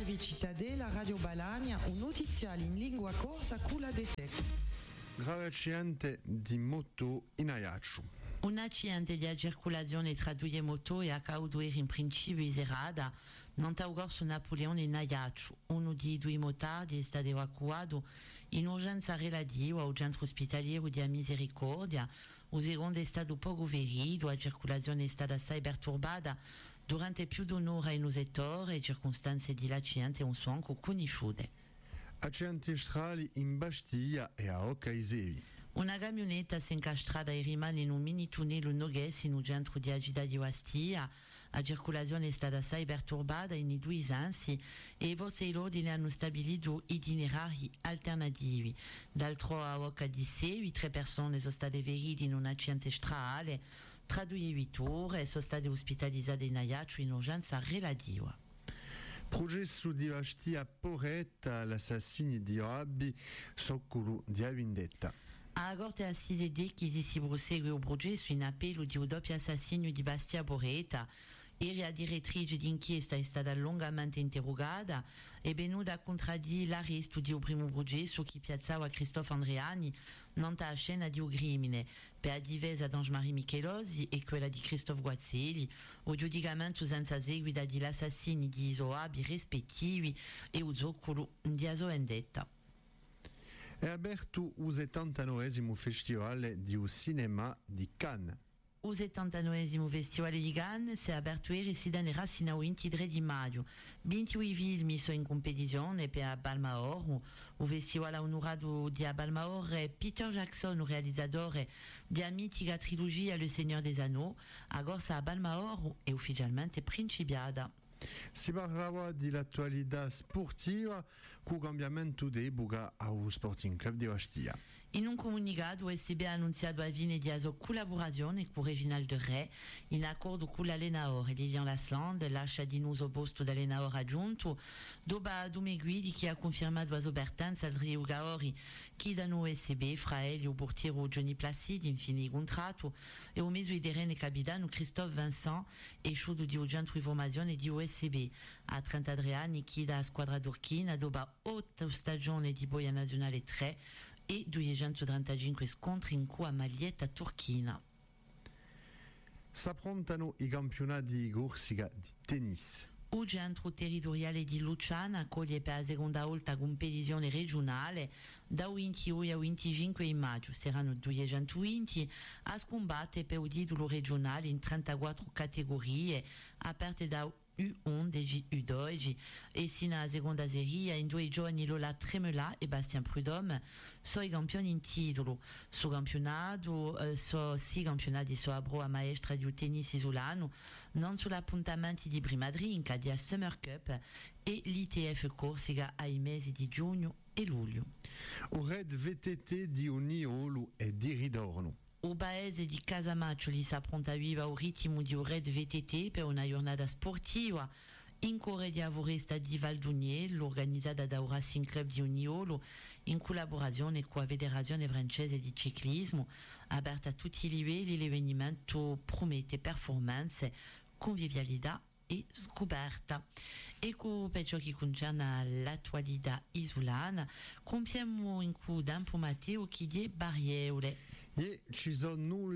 Radio Cittadella, Radio Balagna, un notiziale in lingua corsa culla de sec. Grave accidente di moto in Ajaccio. Un accidente di circolazione tra due moto e a causa in principio iserada non taugorso Napoleone in Ajaccio. Uno di due motardi è stato evacuato in urgenza relativa al centro ospitaliero di Misericordia. Il secondo è stato poco ferito, la circolazione è stata assai perturbata durante più di un'ora in un settore e circostanze di l'accidente non sono ancora conosciute. Accidenti stradali in Bastiglia e a Occaiseri. Una camionetta si è incastrata e rimane in un mini tunnel Noghes in un centro di agita di Bastiglia. La circolazione è stata assai perturbata in due sensi e i forze dell'ordine hanno stabilito itinerari alternativi. D'altro a Occadissei, 3 persone sono state ferite in un accidente stradale. Tra 2 e 8 ore sono state ospitalizzate in Ajaccio in urgenza relativa. Processo di Bastia Porretta, l'assassino di Oabbi, soccolo di Avindetta. A Corte Assise di Chiesi si prosegue il processo in appello di un doppio assassinio di Bastia Porretta. Ieri la direttrice d'inchiesta è stata lungamente interrogata e venuta a contraddire l'arresto di un primo processo che piazzava Christophe Andreani nella scena di un crimine per la difesa di Ange-Marie Michelosi e quella di Christophe Guazzelli, o giudicamento senza seguita di assassini di Isoabi rispettivi e un zoccolo di Vendetta. È aperto il 79esimo Festival di Cinema di Cannes. Il 79esimo Festival di Cannes si è aperto ieri e si terrà sino al 23 di maggio. 22 film sono in competizione per la Palma d'Oro. Il festival ha onorato di Palma d'Oro Peter Jackson, il realizzatore della mitica trilogia Le Seigneur des Anneaux. Agora la Palma d'Oro è ufficialmente principiata. Si parlava dell'attualità sportiva con il cambiamento di epoca al Sporting Club di Bastia. In un comunicato USB ha annunciato la fine di sua collaborazione con Reginald Re in accordo con l'allenatore Lilian Lasland, lascia di nuovo posto di allenatore aggiunto dopo Dume Guidi che ha confermato la sua pertenza al trio Gaori che da USB fra egli il portiere Johnny Placide infine il contratto e il messo idere capitano Christophe Vincent e sciuto di centro informazione di USB a 33 anni che da squadra turchina dopo 8 stagioni di boia nazionale 3 e 235 scontri in cui a maglietta turchina. S'approntano i campionati di Corsica di tennis. Il centro territoriale di Luciana accoglie per la seconda volta competizione regionale da 22 al 25 di maggio. Saranno 220 a scombattere per il titolo regionale in 34 categorie aperte da U11, U12 e sino alla seconda serie in 2 giorni Lola Tremela e Bastien Prudhomme sono i campioni in titolo. Sul campionato sono 6 campionati sono a broa maestra di tennis isolano, non sull'appuntamento di prima drinka di Summer Cup e l'ITF Corsica ai mesi di giugno e luglio. Il Red VTT di Uniolo e di Ridorno. Il paese di Casamaccioli si appronta viva al ritmo di un Red VTT per una giornata sportiva in corre di avorista di Valdugniello organizzata da Racing Club di Uniolo in collaborazione con la Federazione Francese di Ciclismo, aperta a tutti i livelli. L'avvenimento promette performance, convivialità e scoperta. Ecco per ciò che concerne l'attualità isolana, compiamo in Cudampo Matteo che di barriere. E ci sono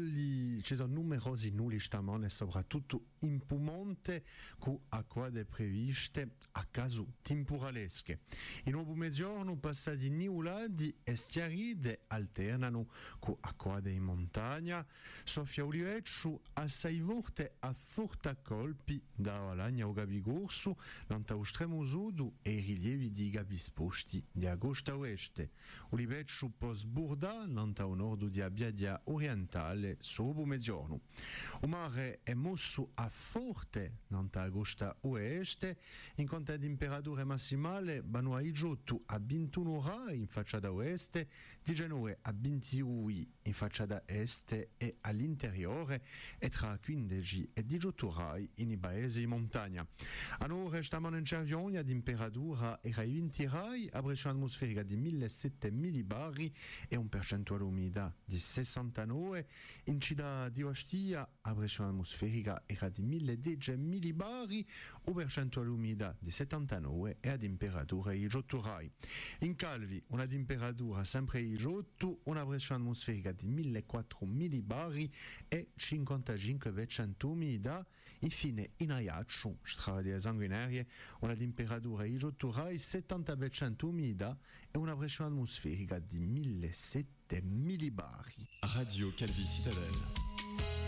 numerosi nulli stamane, soprattutto in Piemonte, con acquade previste a caso temporalesche. In nuovo mezzogiorno passati nuvolati e stiaride alternano con acquade in montagna. Sofia Oliveccio assai forte a forte colpi da Alagna o Gabigorso, l'anta estremo sud e rilievi di gabi sposti di agosto a oeste. Oliveccio pos Burda, l'anta nord di Abbiadia orientale, sopra mezzogiorno. Il mare è mosso a forte, l'anta agosto a oeste, in conto di temperatura massimale, bano a 18 a 21 gradi in facciata oeste, 19 a 21 in facciata est e all'interiore, e tra 15 e 18 gradi in paesi in montagna. A noi stiamo in Cervionia, temperatura era 20 gradi, a pressione atmosferica di 1700 millibari e un percentuale umidità di 69, in città di Ostia a pressione atmosferica era di 1010 millibari, o percentuale umidità di 79 e a temperatura igiotturai. In Calvi una temperatura sempre igiotto, una pressione atmosferica di 1004 millibari e 55% umidità. Infine in Ajaccio, strade sanguinarie, una temperatura igiotturai 70% umidità e una pressione atmosferica di 1007 millibari. Radio Calvi Citadelle.